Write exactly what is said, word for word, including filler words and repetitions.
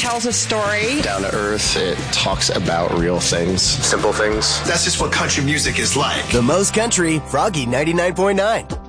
tells a story. Down to earth, it talks about real things, simple things. That's just what country music is like. The most country, Froggy ninety-nine point nine.